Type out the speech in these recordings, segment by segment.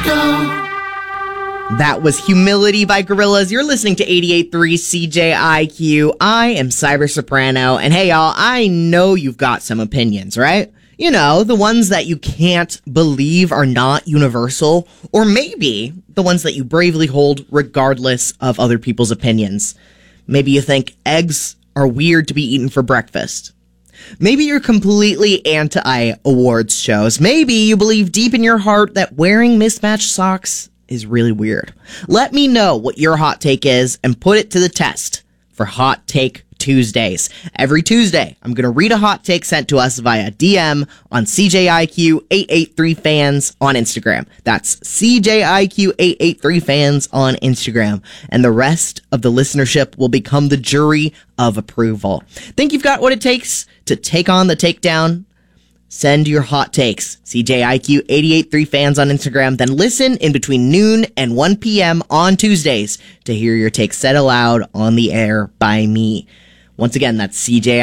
go. That was Humility by Gorillaz. You're listening to 88.3 CJIQ. I am Cyber Soprano. And hey, y'all, I know you've got some opinions, right? You know, the ones that you can't believe are not universal, or maybe the ones that you bravely hold regardless of other people's opinions. Maybe you think eggs are weird to be eaten for breakfast. Maybe you're completely anti-awards shows. Maybe you believe deep in your heart that wearing mismatched socks is really weird. Let me know what your hot take is and put it to the test for Hot Take Tuesdays. Every Tuesday, I'm going to read a hot take sent to us via DM on CJIQ883fans on Instagram. That's CJIQ883fans on Instagram. And the rest of the listenership will become the jury of approval. Think you've got what it takes to take on the takedown? Send your hot takes, CJIQ883fans on Instagram, then listen in between noon and 1 p.m. on Tuesdays to hear your takes said aloud on the air by me. Once again, that's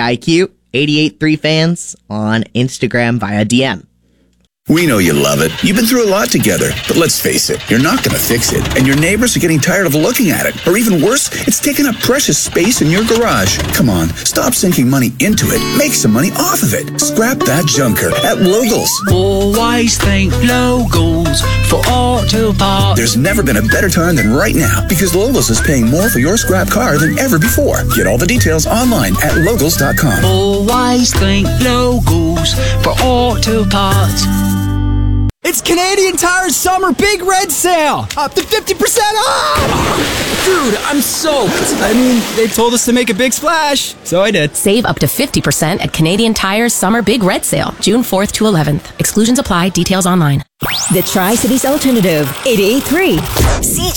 CJIQ883fans on Instagram via DM. We know you love it. You've been through a lot together. But let's face it, you're not going to fix it. And your neighbors are getting tired of looking at it. Or even worse, it's taking up precious space in your garage. Come on, stop sinking money into it. Make some money off of it. Scrap that junker at Logos. Always think Logos for auto parts. There's never been a better time than right now because Logos is paying more for your scrap car than ever before. Get all the details online at Logos.com. Always think Logos for auto parts. It's Canadian Tire's Summer Big Red Sale! Up to 50% off! Dude, I'm soaked. I mean, they told us to make a big splash, so I did. Save up to 50% at Canadian Tire's Summer Big Red Sale, June 4th to 11th. Exclusions apply. Details online. The Tri-Cities Alternative, 88.3 CJ.